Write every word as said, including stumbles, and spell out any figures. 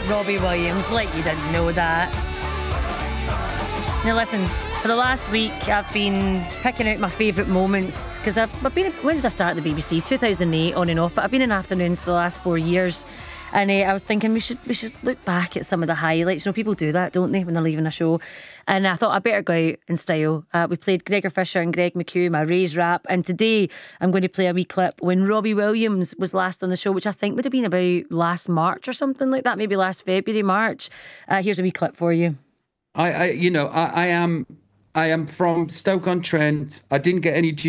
Robbie Williams, like you didn't know that. Now listen, for the last week I've been picking out my favourite moments because I've, I've been, when did I start at the B B C? two thousand eight, on and off, but I've been in afternoons for the last four years. And uh, I was thinking we should we should look back at some of the highlights. You know, people do that, don't they, when they're leaving a show? And I thought I better go out in style. Uh, we played Gregor Fisher and Greg McHugh, my Ray's rap. And today I'm going to play a wee clip when Robbie Williams was last on the show, which I think would have been about last March or something like that, maybe last February, March. Uh, here's a wee clip for you. I, I you know, I, I am I am from Stoke-on-Trent. I didn't get any